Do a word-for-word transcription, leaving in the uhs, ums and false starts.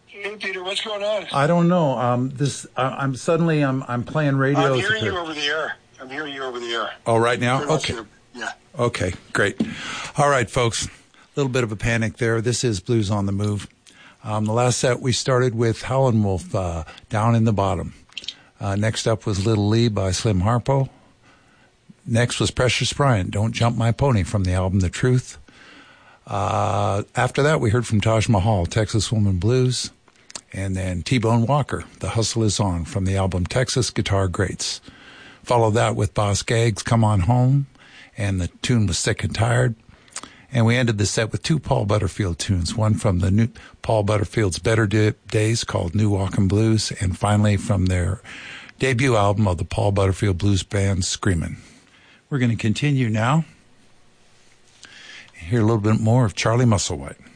Hey, Peter, what's going on? I don't know. Um, this uh, I'm suddenly I'm I'm playing radio. I'm hearing you over the air. I'm hearing you over the air. Oh, right now? Okay. Yeah. Okay, great. All right, folks. A little bit of a panic there. This is Blues on the Move. Um, the last set we started with Howlin' Wolf, uh, Down in the Bottom. Uh, next up was Little Lee by Slim Harpo. Next was Precious Bryant, Don't Jump My Pony, from the album The Truth. Uh, after that, we heard from Taj Mahal, Texas Woman Blues. And then T-Bone Walker, The Hustle Is On, from the album Texas Guitar Greats. Followed that with Boss Gags, Come On Home, and the tune was Sick and Tired. And we ended the set with two Paul Butterfield tunes, one from the new Paul Butterfield's Better Days called New Walkin' Blues, and finally from their debut album of the Paul Butterfield Blues Band, Screamin'. We're going to continue now and hear a little bit more of Charlie Musselwhite.